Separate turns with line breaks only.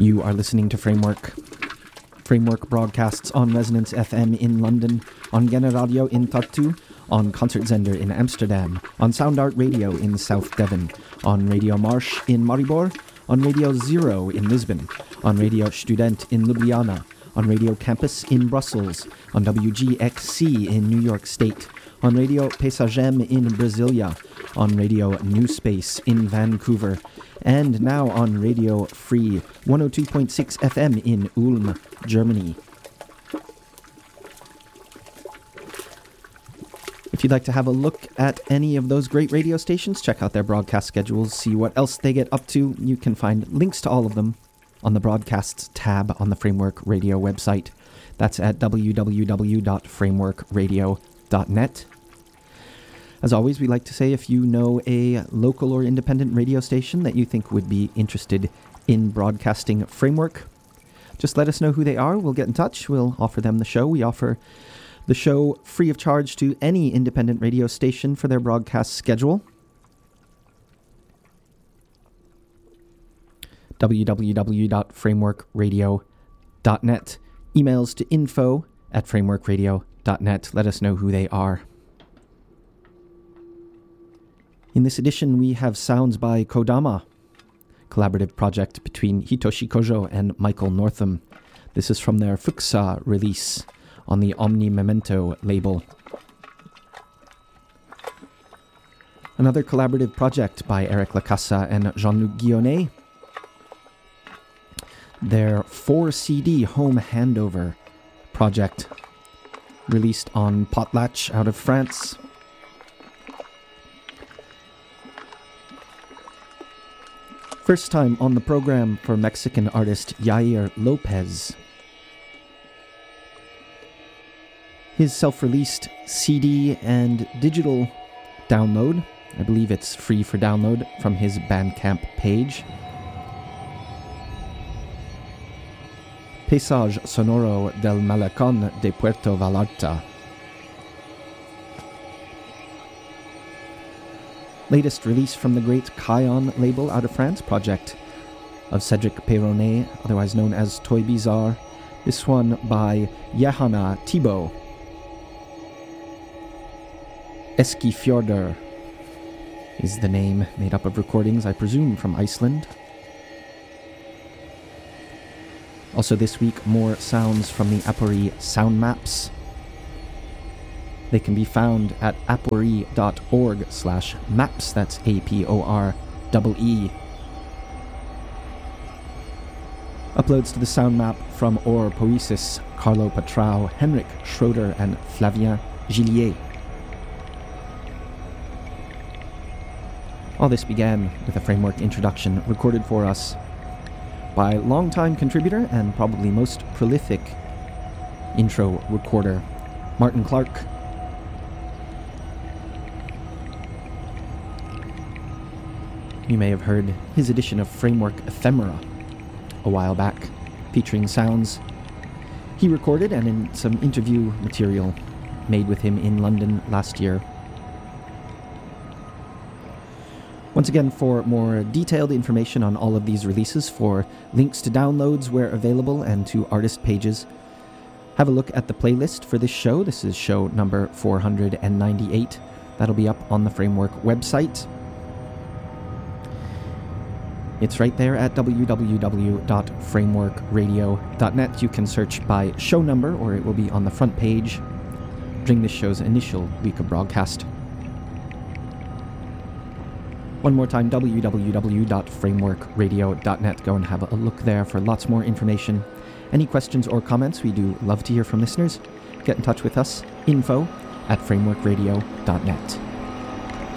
You are listening to Framework. Framework broadcasts on Resonance FM in London, on Generadio in Tartu, on Concertzender in Amsterdam, on Sound Art Radio in South Devon, on Radio Marsh in Maribor, on Radio Zero in Lisbon, on Radio Student in Ljubljana, on Radio Campus in Brussels, on WGXC in New York State, on Radio Pesagem in Brasilia, on Radio New Space in Vancouver, and now on Radio Free 102.6 FM in Ulm, Germany. If you'd like to have a look at any of those great radio stations, check out their broadcast schedules, see what else they get up to. You can find links to all of them on the Broadcasts tab on the Framework Radio website. That's at www.frameworkradio.net. As always, we like to say if you know a local or independent radio station that you think would be interested in broadcasting Framework, just let us know who they are. We'll get in touch. We'll offer them the show. We offer the show free of charge to any independent radio station for their broadcast schedule. www.frameworkradio.net. Emails to info@frameworkradio.net. Let us know who they are. In this edition, we have sounds by Kodama, collaborative project between Hitoshi Kojo and Michael Northam. This is from their Fuxa release on the Omni Memento label. Another collaborative project by Eric Lacassa and Jean-Luc Guionnet. Their 4-CD home handover project, released on Potlatch out of France. First time on the program for Mexican artist Yair Lopez. His self-released CD and digital download, I believe it's free for download from his Bandcamp page. Paisage Sonoro del Malecón de Puerto Vallarta. Latest release from the great Kion label out of France, project of Cedric Perronnet, otherwise known as Toy Bizarre. This one by Johanna Thibault. Eskifjordur is the name, made up of recordings, I presume, from Iceland. Also this week, more sounds from the Apori sound maps. They can be found at apori.org/maps, that's APOREE. Uploads to the sound map from Or Poesis, Carlo Patrao, Henrik Schroeder, and Flavien Gillier. All this began with a Framework introduction recorded for us by longtime contributor and probably most prolific intro recorder, Martin Clark. You may have heard his edition of Framework Ephemera a while back, featuring sounds he recorded and in some interview material made with him in London last year. Once again, for more detailed information on all of these releases, for links to downloads where available and to artist pages, have a look at the playlist for this show. This is show number 498. That'll be up on the Framework website. It's right there at www.frameworkradio.net. You can search by show number, or it will be on the front page during this show's initial week of broadcast. One more time, www.frameworkradio.net. Go and have a look there for lots more information. Any questions or comments, we do love to hear from listeners. Get in touch with us, info@frameworkradio.net.